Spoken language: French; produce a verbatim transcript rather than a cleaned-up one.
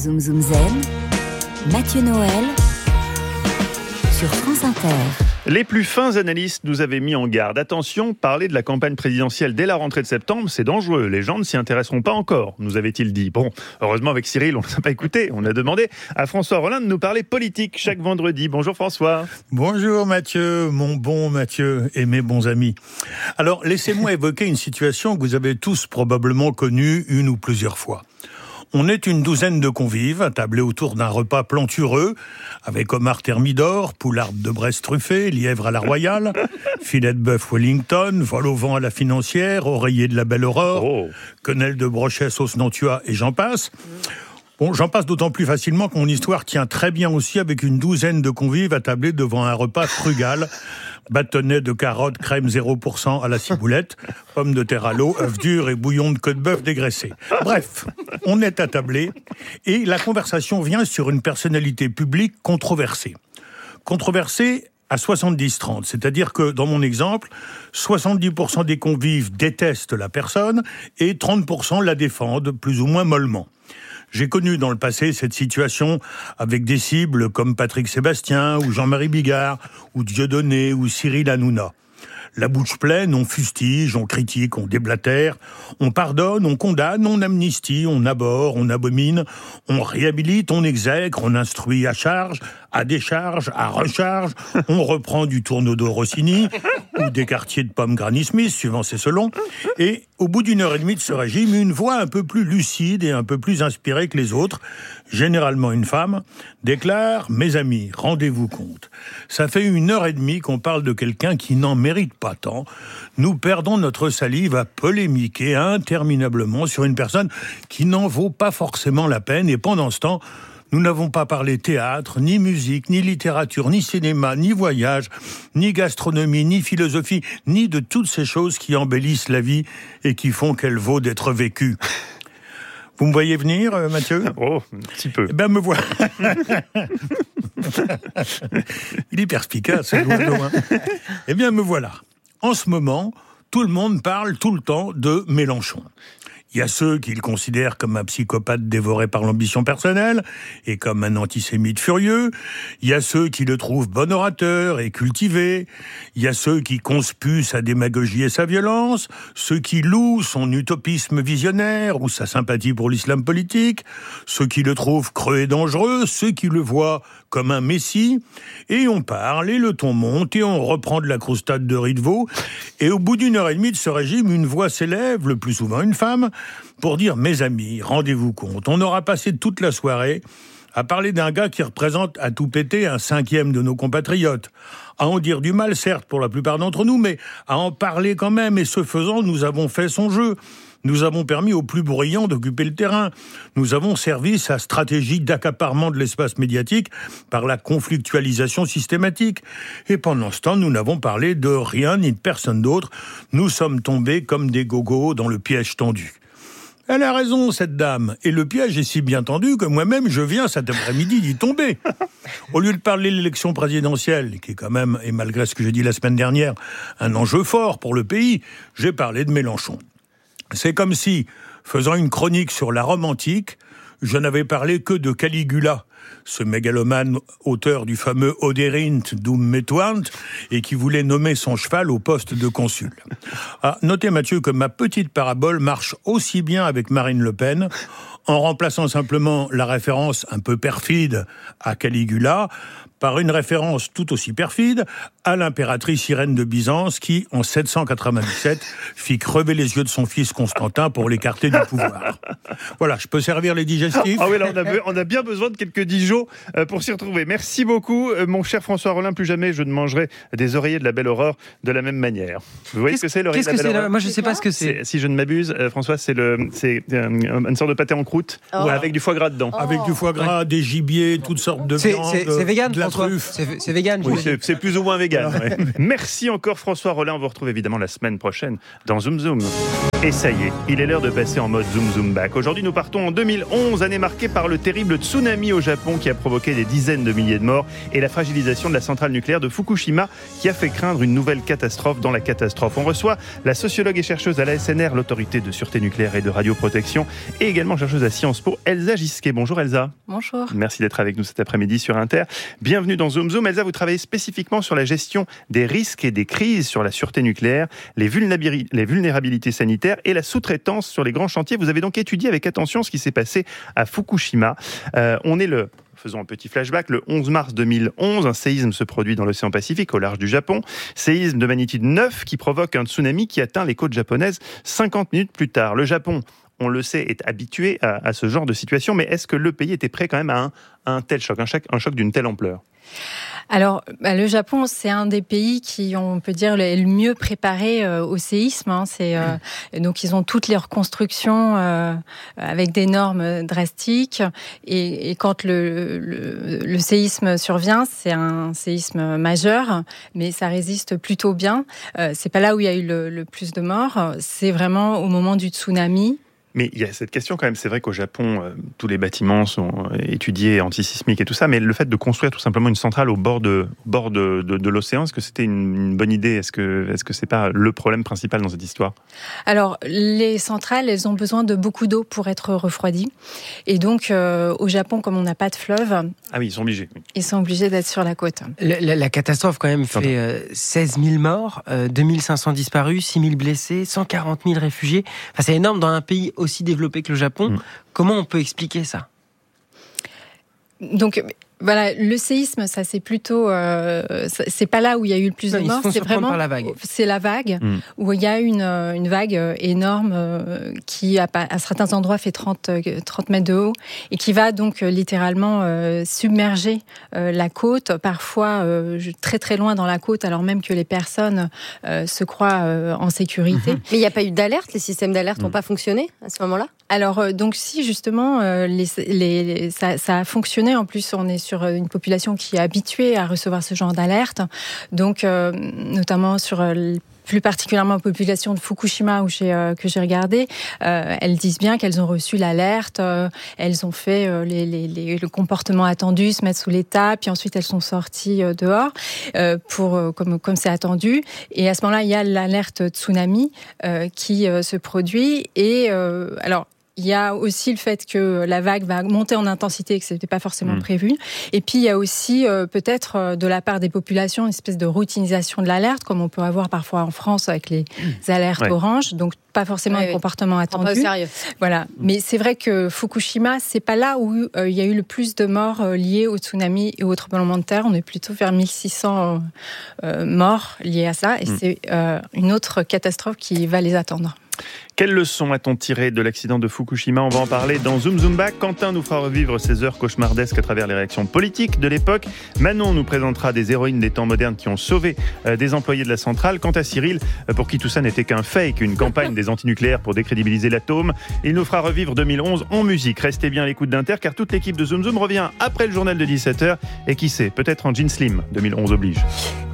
Zoom Zoom Zen, Mathieu Noël sur France Inter. Les plus fins analystes nous avaient mis en garde. Attention, parler de la campagne présidentielle dès la rentrée de septembre, c'est dangereux. Les gens ne s'y intéresseront pas encore, nous avait-il dit. Bon, heureusement avec Cyril, on ne l'a pas écouté. On a demandé à François Rollin de nous parler politique chaque vendredi. Bonjour François. Bonjour Mathieu, mon bon Mathieu et mes bons amis. Alors, laissez-moi évoquer une situation que vous avez tous probablement connue une ou plusieurs fois. On est une douzaine de convives, attablés autour d'un repas plantureux, avec homard thermidor, poularde de Brest truffée, lièvre à la royale, filet de bœuf Wellington, vol au vent à la financière, oreiller de la belle aurore, oh. quenelle de brochet sauce Nantua et j'en passe. Bon, j'en passe d'autant plus facilement que mon histoire tient très bien aussi avec une douzaine de convives attablés devant un repas frugal, bâtonnet de carottes, crème zéro pour cent à la ciboulette, pommes de terre à l'eau, œufs durs et bouillon de queue de bœuf dégraissé. Bref, on est attablé et la conversation vient sur une personnalité publique controversée. Controversée à soixante-dix trente, c'est-à-dire que, dans mon exemple, soixante-dix pour cent des convives détestent la personne et trente pour cent la défendent, plus ou moins mollement. J'ai connu dans le passé cette situation avec des cibles comme Patrick Sébastien ou Jean-Marie Bigard ou Dieudonné ou Cyril Hanouna. La bouche pleine, on fustige, on critique, on déblatère, on pardonne, on condamne, on amnistie, on abhorre, on abomine, on réhabilite, on exècre, on instruit à charge, à décharge, à recharge, on reprend du tourneau de Rossini ou des quartiers de pommes Granny Smith, suivant ses selons, et au bout d'une heure et demie de ce régime, une voix un peu plus lucide et un peu plus inspirée que les autres, généralement une femme, déclare « Mes amis, rendez-vous compte, ça fait une heure et demie qu'on parle de quelqu'un qui n'en mérite pas tant. Nous perdons notre salive à polémiquer interminablement sur une personne qui n'en vaut pas forcément la peine et pendant ce temps, nous n'avons pas parlé théâtre, ni musique, ni littérature, ni cinéma, ni voyage, ni gastronomie, ni philosophie, ni de toutes ces choses qui embellissent la vie et qui font qu'elle vaut d'être vécue. » Vous me voyez venir, euh, Mathieu ? Oh, un petit peu. Eh ben, me voilà. Il est perspicace, ce joueur de loin. Eh bien, me voilà. En ce moment, tout le monde parle tout le temps de Mélenchon. Il y a ceux qui le considèrent comme un psychopathe dévoré par l'ambition personnelle et comme un antisémite furieux. Il y a ceux qui le trouvent bon orateur et cultivé. Il y a ceux qui conspuent sa démagogie et sa violence. Ceux qui louent son utopisme visionnaire ou sa sympathie pour l'islam politique. Ceux qui le trouvent creux et dangereux. Ceux qui le voient comme un messie. Et on parle, et le ton monte, et on reprend de la croustade de riz de veau. Et au bout d'une heure et demie de ce régime, une voix s'élève, le plus souvent une femme, pour dire « Mes amis, rendez-vous compte, on aura passé toute la soirée à parler d'un gars qui représente à tout péter un cinquième de nos compatriotes. À en dire du mal, certes, pour la plupart d'entre nous, mais à en parler quand même. Et ce faisant, nous avons fait son jeu. Nous avons permis aux plus bruyants d'occuper le terrain. Nous avons servi sa stratégie d'accaparement de l'espace médiatique par la conflictualisation systématique. Et pendant ce temps, nous n'avons parlé de rien ni de personne d'autre. Nous sommes tombés comme des gogos dans le piège tendu. » Elle a raison, cette dame. Et le piège est si bien tendu que moi-même, je viens cet après-midi d'y tomber. Au lieu de parler de l'élection présidentielle, qui est quand même, et malgré ce que j'ai dit la semaine dernière, un enjeu fort pour le pays, j'ai parlé de Mélenchon. C'est comme si, faisant une chronique sur la Rome antique, je n'avais parlé que de Caligula, ce mégalomane auteur du fameux Oderint dum metuant et qui voulait nommer son cheval au poste de consul. Ah, notez Mathieu que ma petite parabole marche aussi bien avec Marine Le Pen, en remplaçant simplement la référence un peu perfide à Caligula par une référence tout aussi perfide à l'impératrice Irène de Byzance qui, en sept cent quatre-vingt-dix-sept, fit crever les yeux de son fils Constantin pour l'écarter du pouvoir. Voilà, je peux servir les digestifs. Ah oui, là, on a, on a bien besoin de quelques Dijon pour s'y retrouver. Merci beaucoup, mon cher François Rollin. Plus jamais je ne mangerai des oreillers de la Belle Aurore de la même manière. Vous voyez qu'est-ce, ce que c'est, l'oreiller de la Belle Aurore ? Là, moi, je ne sais pas ce que c'est. c'est. Si je ne m'abuse, euh, François, c'est, le, c'est euh, une sorte de pâté en croûte oh. avec du foie gras dedans. Oh. Avec du foie gras, ouais. Des gibiers, toutes sortes de c'est, viandes. C'est, c'est vegan. De la François. C'est, c'est vegan. Oui, c'est, c'est plus ou moins vegan. Ouais. Merci encore François Rollin. On vous retrouve évidemment la semaine prochaine dans Zoom Zoom. Et ça y est, il est l'heure de passer en mode Zoom Zoom back. Aujourd'hui, nous partons en deux mille onze, année marquée par le terrible tsunami au Japon qui a provoqué des dizaines de milliers de morts et la fragilisation de la centrale nucléaire de Fukushima qui a fait craindre une nouvelle catastrophe dans la catastrophe. On reçoit la sociologue et chercheuse à l'A S N R, l'autorité de sûreté nucléaire et de radioprotection, et également chercheuse à Sciences Po, Elsa Gisquet. Bonjour Elsa. Bonjour. Merci d'être avec nous cet après-midi sur Inter. Bienvenue dans Zoom Zoom. Elsa, vous travaillez spécifiquement sur la gestion des risques et des crises sur la sûreté nucléaire, les, vulnérabili- les vulnérabilités sanitaires et la sous-traitance sur les grands chantiers. Vous avez donc étudié avec attention ce qui s'est passé à Fukushima. Euh, on est le... Faisons un petit flashback. Le onze mars deux mille onze, un séisme se produit dans l'océan Pacifique, au large du Japon. Séisme de magnitude neuf qui provoque un tsunami qui atteint les côtes japonaises cinquante minutes plus tard. Le Japon, on le sait, est habitué à, à ce genre de situation, mais est-ce que le pays était prêt quand même à un, à un tel choc, un choc, un choc d'une telle ampleur ? Alors, bah, le Japon, c'est un des pays qui, on peut dire, est le mieux préparé euh, au séisme. Hein. C'est, euh, donc, ils ont toutes les reconstructions euh, avec des normes drastiques. Et, et quand le, le, le séisme survient, c'est un séisme majeur, mais ça résiste plutôt bien. Euh, c'est pas là où il y a eu le, le plus de morts. C'est vraiment au moment du tsunami. Mais il y a cette question quand même, c'est vrai qu'au Japon, euh, tous les bâtiments sont étudiés, antisismiques et tout ça, mais le fait de construire tout simplement une centrale au bord de, au bord de, de, de l'océan, est-ce que c'était une, une bonne idée ? Est-ce que est-ce que c'est pas le problème principal dans cette histoire ? Alors, les centrales, elles ont besoin de beaucoup d'eau pour être refroidies. Et donc, euh, au Japon, comme on n'a pas de fleuve... Ah oui, ils sont obligés. Oui. Ils sont obligés d'être sur la côte. La, la, la catastrophe, quand même, fait euh, seize mille morts, euh, deux mille cinq cents disparus, six mille blessés, cent quarante mille réfugiés. Enfin, c'est énorme dans un pays aussi développé que le Japon. Mmh. Comment on peut expliquer ça ? Donc, voilà, le séisme, ça c'est plutôt, euh, c'est pas là où il y a eu le plus non, de morts, c'est vraiment par la vague. C'est la vague mmh. où il y a une une vague énorme euh, qui à, à certains endroits fait trente mètres de haut et qui va donc euh, littéralement euh, submerger euh, la côte, parfois euh, très très loin dans la côte, alors même que les personnes euh, se croient euh, en sécurité. Mmh. Mais il n'y a pas eu d'alerte, les systèmes d'alerte n'ont mmh. pas fonctionné à ce moment-là ? Alors euh, donc si justement euh, les, les, les, ça, ça a fonctionné, en plus on est sur une population qui est habituée à recevoir ce genre d'alerte, donc euh, notamment sur euh, plus particulièrement la population de Fukushima où j'ai, euh, que j'ai regardé, euh, elles disent bien qu'elles ont reçu l'alerte, euh, elles ont fait euh, les, les, les, le comportement attendu, se mettre sous les tables, puis ensuite elles sont sorties euh, dehors euh, pour euh, comme comme c'est attendu. Et à ce moment-là, il y a l'alerte tsunami euh, qui euh, se produit. Et euh, alors. Il y a aussi le fait que la vague va monter en intensité et que ce n'était pas forcément mmh. prévu. Et puis, il y a aussi euh, peut-être euh, de la part des populations une espèce de routinisation de l'alerte, comme on peut avoir parfois en France avec les mmh. alertes ouais. orange. Donc, pas forcément ouais, un comportement attendu. Pas au sérieux. Voilà. Mmh. Mais c'est vrai que Fukushima, c'est pas là où euh, il y a eu le plus de morts euh, liés au tsunami et au tremblement de terre. On est plutôt vers mille six cents euh, morts liés à ça. Et mmh. c'est euh, une autre catastrophe qui va les attendre. Quelles leçons a-t-on tiré de l'accident de Fukushima ? On va en parler dans Zoom Zoom Back. Quentin nous fera revivre ces heures cauchemardesques à travers les réactions politiques de l'époque. Manon nous présentera des héroïnes des temps modernes qui ont sauvé euh, des employés de la centrale. Quant à Cyril, euh, pour qui tout ça n'était qu'un fake, une campagne des antinucléaires pour décrédibiliser l'atome, il nous fera revivre deux mille onze en musique. Restez bien à l'écoute d'Inter, car toute l'équipe de Zoom Zoom revient après le journal de dix-sept heures. Et qui sait, peut-être en jean slim, deux mille onze oblige.